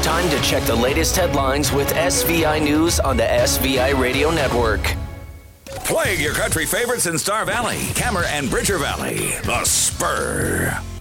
Time to check the latest headlines with SVI News on the SVI Radio Network. Playing your country favorites in Star Valley, Camer, and Bridger Valley, The Spur.